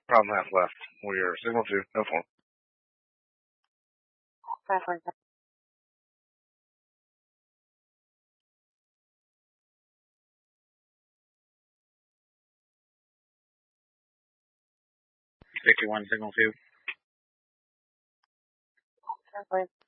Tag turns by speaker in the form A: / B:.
A: Problem half left. We're signal 2, no form. 61, signal 2.